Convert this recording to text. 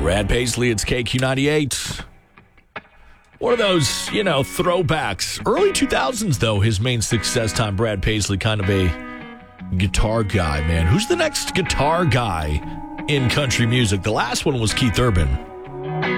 Brad Paisley, it's KQ98. One of those, throwbacks. Early 2000s, though, his main success time, Brad Paisley, kind of a guitar guy, man. Who's the next guitar guy in country music? The last one was Keith Urban.